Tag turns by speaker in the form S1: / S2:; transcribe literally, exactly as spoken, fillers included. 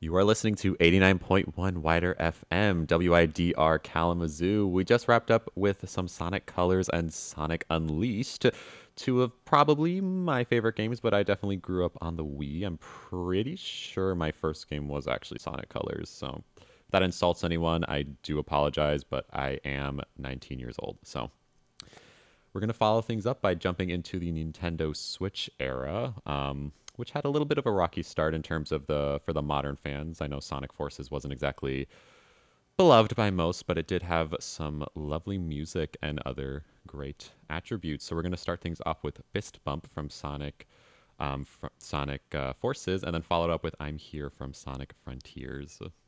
S1: You are listening to eighty-nine point one Wider F M, W I D R Kalamazoo. We just wrapped up with some Sonic Colors and Sonic Unleashed, two of probably my favorite games, but I definitely grew up on the Wii. I'm pretty sure my first game was actually Sonic Colors, so if that insults anyone, I do apologize, but I am nineteen years old, so we're going to follow things up by jumping into the Nintendo Switch era, um, which had a little bit of a rocky start in terms of the for the modern fans. I know Sonic Forces wasn't exactly beloved by most, but it did have some lovely music and other great attributes. So we're going to start things off with Fist Bump from Sonic um, fr- Sonic uh, Forces, and then followed up with I'm Here from Sonic Frontiers.